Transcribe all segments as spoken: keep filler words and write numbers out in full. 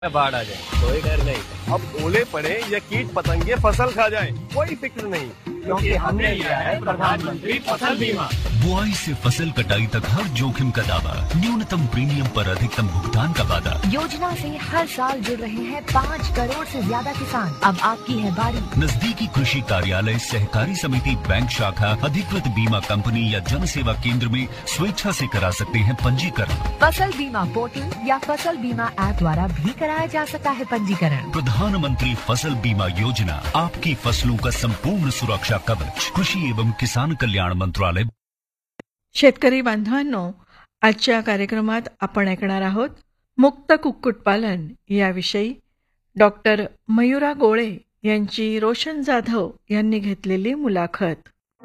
बाढ़ आ जाए कोई डर नहीं। अब ओले पड़े या कीट पतंगे फसल खा जाए कोई फिक्र नहीं, क्योंकि हमने लिया है प्रधानमंत्री फसल बीमा। बुआई से फसल कटाई तक हर जोखिम का दावा, न्यूनतम प्रीमियम पर अधिकतम भुगतान का वादा। योजना से हर साल जुड़ रहे हैं पाँच करोड़ से ज्यादा किसान। अब आपकी है बारी। नजदीकी कृषि कार्यालय, सहकारी समिति, बैंक शाखा, अधिकृत बीमा कंपनी या जन सेवा केंद्र में स्वेच्छा से करा सकते हैं पंजीकरण। फसल बीमा पोर्टल या फसल बीमा ऐप द्वारा भी कराया जा सकता है पंजीकरण। प्रधानमंत्री फसल बीमा योजना, आपकी फसलों का संपूर्ण सुरक्षा कवच। कृषि एवं किसान कल्याण मंत्रालय। शेतकरी बांधवांनो, आजच्या कार्यक्रमात आपण ऐकणार आहोत मुक्त कुक्कुटपालन याविषयी डॉक्टर मयुरा गोळे यांची रोशन जाधव यांनी घेतलेली मुलाखत।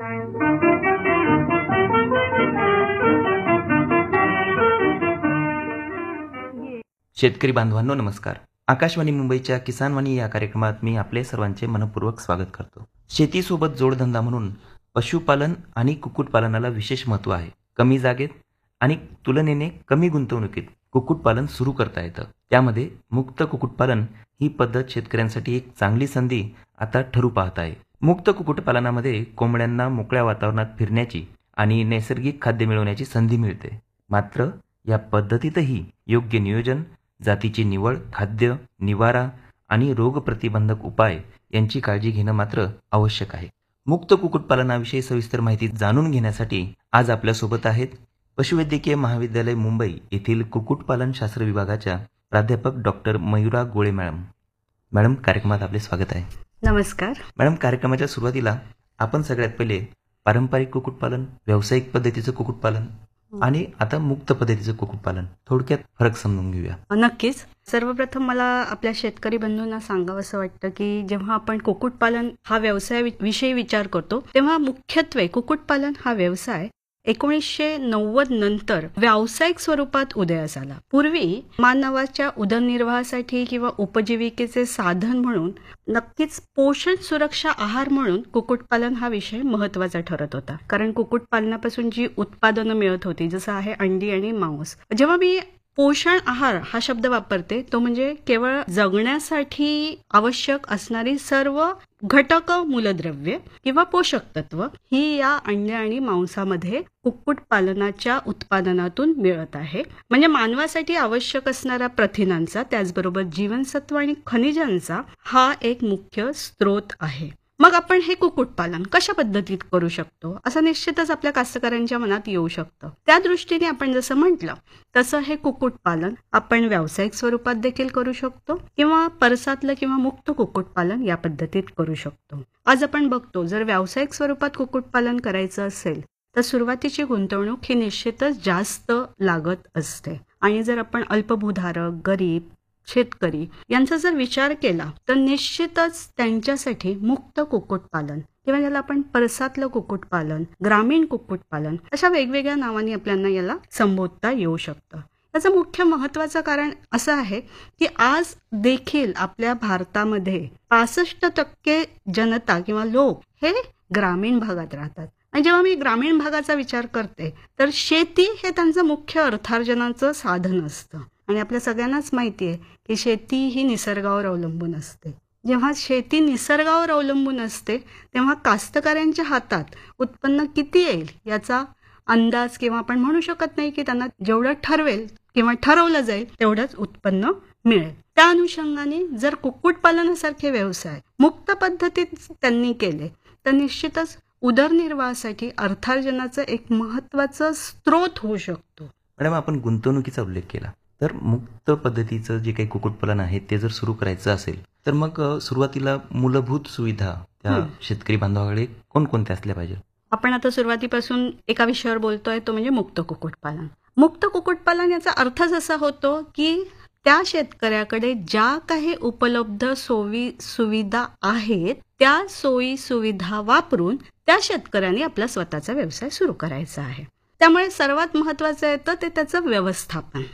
शेतकरी बांधवांनो नमस्कार। आकाशवाणी मुंबईच्या किसानवाणी या कार्यक्रमात मी आपले सर्वांचे मनपूर्वक स्वागत करतो। शेतीसोबत जोडधंदा म्हणून पशुपालन आणि कुक्कुटपालनाला विशेष महत्त्व आहे। कमी जागेत आणि तुलनेने कमी गुंतवणुकीत कुक्कुटपालन सुरू करता येतं। त्यामध्ये मुक्त कुक्कुटपालन ही पद्धत शेतकऱ्यांसाठी एक चांगली संधी आता ठरू पाहत आहे। मुक्त कुक्कुटपालनामध्ये कोंबड्यांना मोकळ्या वातावरणात फिरण्याची आणि नैसर्गिक खाद्य मिळवण्याची संधी मिळते। मात्र या पद्धतीतही योग्य नियोजन, जातीची निवड, खाद्य, निवारा आणि रोगप्रतिबंधक उपाय यांची काळजी घेणं मात्र आवश्यक आहे। मुक्त कुक्कुटपालनाविषयी सविस्तर माहिती जाणून घेण्यासाठी आज आपल्यासोबत आहेत पशुवैद्यकीय महाविद्यालय मुंबई येथील कुक्कुटपालन शास्त्र विभागाच्या प्राध्यापक डॉक्टर मयुरा गोळे मॅडम। मॅडम, कार्यक्रमात आपले स्वागत आहे। नमस्कार मॅडम, कार्यक्रमाच्या सुरुवातीला आपण सगळ्यात पहिले पारंपरिक कुक्कुटपालन, व्यावसायिक पद्धतीचं कुक्कुटपालन आणि आता मुक्त पद्धतीचं कुक्कुटपालन थोडक्यात फरक समजून घेऊया। नक्कीच। सर्वप्रथम मला आपल्या शेतकरी बंधूंना सांगावंसं वाटतं की जेव्हा आपण कुक्कुटपालन हा व्यवसाय विषयी विचार करतो तेव्हा मुख्यत्वे कुक्कुटपालन हा व्यवसाय एकोणीसशे नव्वद नंतर व्यावसायिक स्वरूपात उदयास आला। पूर्वी मानवाच्या उदरनिर्वाहासाठी किंवा उपजीविकेचे साधन म्हणून नक्कीच पोषण सुरक्षा आहार म्हणून कुक्कुटपालन हा विषय महत्वाचा ठरत होता। कारण कुक्कुटपालनापासून जी उत्पादनं मिळत होती, जसं आहे अंडी आणि मांस, जेव्हा मी पोषण आहार हा शब्द वापरते तो म्हणजे केवळ जगण्यासाठी आवश्यक असणारी सर्व घटक, मूलद्रव्ये किंवा पोषक तत्व ही या अंड्या आणि मांसामध्ये कुक्कुटपालनाच्या उत्पादनातून मिळत आहे। म्हणजे मानवासाठी आवश्यक असणाऱ्या प्रथिनांचा, त्याचबरोबर जीवनसत्व आणि खनिजांचा हा एक मुख्य स्रोत आहे। मग आपण हे कुक्कुटपालन कशा पद्धतीत करू शकतो असं निश्चितच आपल्या कास्तकारांच्या मनात येऊ शकतं। त्या दृष्टीने आपण जसं म्हटलं तसं हे कुक्कुटपालन आपण व्यावसायिक स्वरूपात देखील करू शकतो किंवा परसातलं किंवा मुक्त कुक्कुटपालन या पद्धतीत करू शकतो। आज आपण बघतो, जर व्यावसायिक स्वरूपात कुक्कुटपालन करायचं असेल तर सुरुवातीची गुंतवणूक ही निश्चितच जास्त लागत असते। आणि जर आपण अल्पभूधारक, गरीब शेतकरी यांचा जर विचार केला तर निश्चितच त्यांच्यासाठी मुक्त कुक्कुटपालन किंवा ज्याला आपण परसातलं कुक्कुटपालन, ग्रामीण कुक्कुटपालन अशा वेगवेगळ्या नावांनी आपल्याला याला संबोधता येऊ शकतं। याचं मुख्य महत्वाचं कारण असं आहे की आज देखील आपल्या भारतामध्ये पासष्ट टक्के जनता किंवा लोक हे ग्रामीण भागात राहतात। आणि जेव्हा मी ग्रामीण भागाचा विचार करते तर शेती हे त्यांचं मुख्य अर्थार्जनाचं साधन असतं। आणि आपल्या सगळ्यांनाच माहिती आहे की शेती ही निसर्गावर अवलंबून असते। जेव्हा शेती निसर्गावर अवलंबून असते तेव्हा कास्तकाऱ्यांच्या हातात उत्पन्न किती येईल याचा अंदाज किंवा आपण म्हणू शकत नाही की त्यांना जेवढं ठरवेल किंवा ठरवलं जाईल तेवढंच उत्पन्न मिळेल। त्या अनुषंगाने जर कुक्कुटपालनासारखे व्यवसाय मुक्त पद्धतीत त्यांनी केले तर निश्चितच उदरनिर्वाहासाठी अर्थार्जनाचं एक महत्वाचं स्रोत होऊ शकतो। मॅडम, आपण गुंतवणुकीचा उल्लेख केला, तर मुक्त पद्धतीचं जे काही कुक्कुटपालन आहे ते जर सुरू करायचं असेल तर मग सुरुवातीला मूलभूत सुविधा त्या शेतकरी बांधवाकडे कोणकोणत्या असल्या पाहिजे? आपण आता सुरुवातीपासून एका विषयावर बोलतोय तो म्हणजे मुक्त कुक्कुटपालन। मुक्त कुक्कुटपालन याचा अर्थच असा होतो की त्या शेतकऱ्याकडे ज्या काही उपलब्ध सोयी सुविधा आहेत त्या सोयी सुविधा वापरून त्या शेतकऱ्याने आपला स्वतःचा व्यवसाय सुरू करायचा आहे। त्यामुळे सर्वात महत्वाचं येतं ते त्याचं व्यवस्थापन।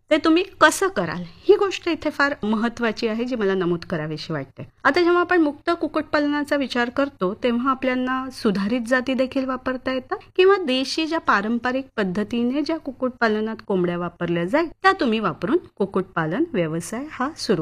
ते तुम्ही कसं कराल ही गोष्ट इथे फार महत्वाची आहे, जी मला नमूद करावीशी वाटते. आता जेव्हा आपण मुक्त कुक्कुटपालनाचा विचार करतो तेव्हा आपल्याला सुधारित जाती देखील वापरता येतात किंवा देशी ज्या पारंपरिक पद्धतीने ज्या कुक्कुटपालनात कोंबड्या वापरल्या जाईल त्या तुम्ही वापरून कुक्कुटपालन व्यवसाय हा सुरू